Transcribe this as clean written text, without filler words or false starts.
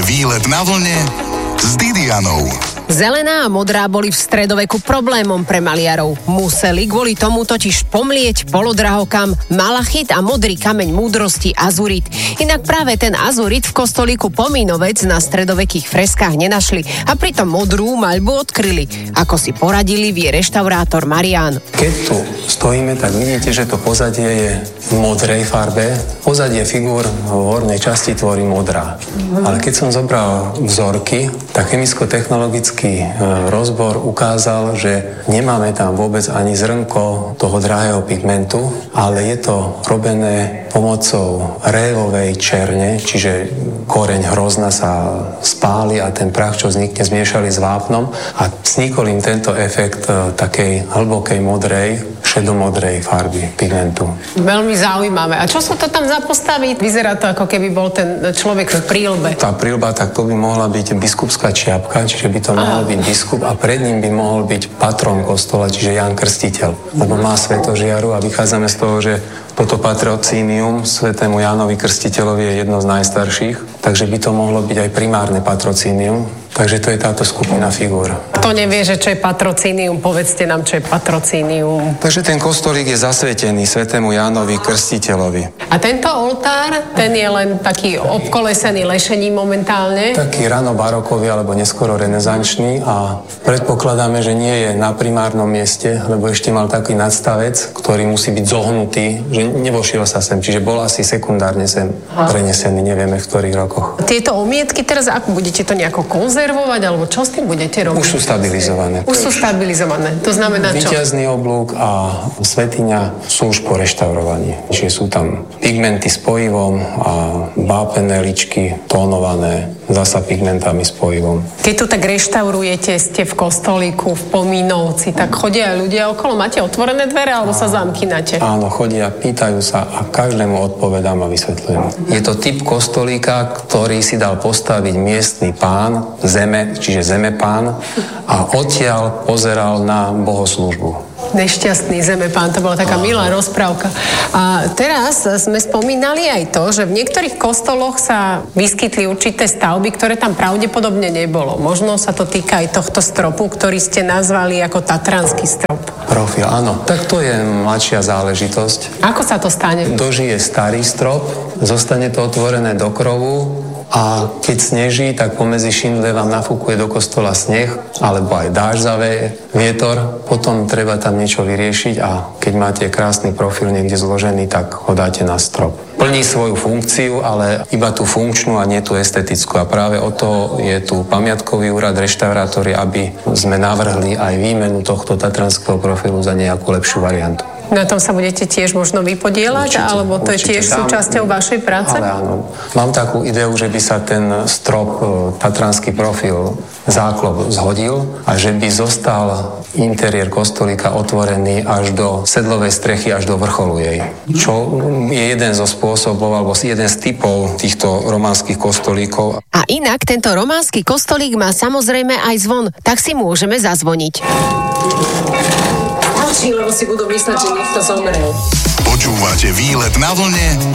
Výlet na vlne s Didianou. Zelená a modrá boli v stredoveku problémom pre maliarov. Museli kvôli tomu totiž pomlieť polodrahokam malachit a modrý kameň múdrosti azurit. Inak práve ten azurit v kostolíku Pomínovec na stredovekých freskách nenašli a pritom modrú maľbu odkryli. Ako si poradili, vie reštaurátor Marián. Keď tu stojíme, tak vidíte, že to pozadie je v modrej farbe. Pozadie figúr v hornej časti tvorí modrá. Ale keď som zobral vzorky, tak chemicko-technologický rozbor ukázal, že nemáme tam vôbec ani zrnko toho drahého pigmentu, ale je to robené pomocou révovej černe, čiže koreň hrozna sa spáli a ten prach, čo vznikne, zmiešali s vápnom a vznikol im tento efekt takej hlbokej modrej, šedomodrej farby pigmentu. Veľmi zaujímavé. A čo sa to tam za postavy? Vyzerá to, ako keby bol ten človek v príľbe. Tá príľba, tak to by mohla byť biskupská čiapka, čiže by to mohol byť biskup a pred ním by mohol byť patron kostola, čiže Ján Krstiteľ. Lebo má svetožiaru a vychádzame z toho, že toto patrocínium svätému Jánovi Krstiteľovi je jedno z najstarších, takže by to mohlo byť aj primárne patrocínium. Takže to je táto skupina figúr. Kto nevie, že čo je patrocínium, povedzte nám, čo je patrocínium. Takže ten kostolík je zasvetený svätému Jánovi Krstiteľovi. A tento oltár, ten je len taký obkolesený lešením momentálne? Taký ranobarokový alebo neskoro renesančný a predpokladáme, že nie je na primárnom mieste, lebo ešte mal taký nadstavec, ktorý musí byť zohnutý, že nevošiel sa sem, čiže bol asi sekundárne sem prenesený, nevieme v ktorých rokoch. Tieto omietky teraz, ako budete to nejako konzervovať, alebo čo s tým budete robiť? Už sú stabilizované. Už sú stabilizované. To znamená čo? Víťazný oblúk a svätyňa sú už po reštaurovaní. Čiže sú tam pigmenty s pojivom a vápené ličky tónované zasa pigmentami s pojivom. Keď tu tak reštaurujete, ste v kostolíku, v Pomínovci, tak chodia aj ľudia okolo? Máte otvorené dvere, alebo sa zamkínate? Áno, chodia, pýtajú sa a každému odpovedám a vysvetľujem. Je to typ kostolíka, ktorý si dal postaviť miestny pán, čiže zemepán, a odtiaľ pozeral na bohoslúžbu. Nešťastný zemepán, to bola taká milá rozprávka. A teraz sme spomínali aj to, že v niektorých kostoloch sa vyskytli určité stavby, ktoré tam pravdepodobne nebolo. Možno sa to týka aj tohto stropu, ktorý ste nazvali ako tatranský strop. Profil, áno. Tak to je mladšia záležitosť. Ako sa to stane? Dožije starý strop, zostane to otvorené do krovu, a keď sneží, tak pomedzi šindle vám nafúkuje do kostola sneh, alebo aj dážď zaveje, vietor, potom treba tam niečo vyriešiť a keď máte krásny profil niekde zložený, tak ho dáte na strop. Plní svoju funkciu, ale iba tú funkčnú a nie tú estetickú. A práve o to je tu pamiatkový úrad, reštaurátori, aby sme navrhli aj výmenu tohto tatranského profilu za nejakú lepšiu variantu. Na tom sa budete tiež možno vypodielať, alebo to je tiež súčasťou vašej práce? Ale áno. Mám takú ideu, že by sa ten strop, tatranský profil, záklop zhodil a že by zostal interiér kostolíka otvorený až do sedlovej strechy, až do vrcholu jej. Čo je jeden zo spôsobov, alebo jeden z typov týchto románskych kostolíkov. A inak tento románsky kostolík má samozrejme aj zvon, tak si môžeme zazvoniť. Lebo si budú mysleť, že niekto zomrel. Počúvate Výlet na vlne